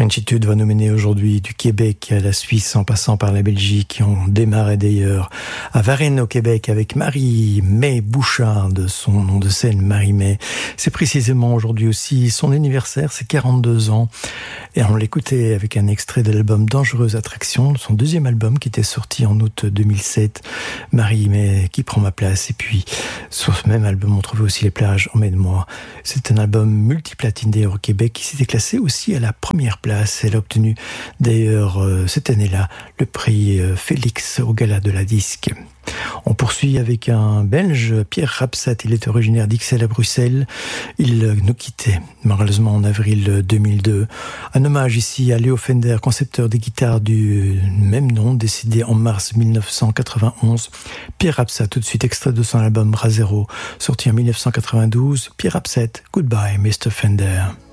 Frenchitude va nous mener aujourd'hui du Québec à la Suisse en passant par la Belgique. On démarrait d'ailleurs à Varennes au Québec avec Marie-May Bouchard, de son nom de scène Marie-May. C'est précisément aujourd'hui aussi son anniversaire, c'est 42 ans. Et on l'écoutait avec un extrait de l'album Dangereuse Attraction, son deuxième album qui était sorti en août 2007. Marie-May qui prend ma place. Et puis sur ce même album on trouvait aussi Les plages emmène-moi. C'est un album multiplatine d'ailleurs au Québec qui s'était classé aussi à la première place. Elle a obtenu d'ailleurs cette année-là le prix Félix au Gala de la Disque. On poursuit avec un Belge, Pierre Rapsat. Il est originaire d'Ixelles à Bruxelles. Il nous quittait malheureusement en avril 2002. Un hommage ici à Léo Fender, concepteur des guitares du même nom, décédé en mars 1991. Pierre Rapsat, tout de suite extrait de son album Razero, sorti en 1992. Pierre Rapsat, Goodbye Mr. Fender.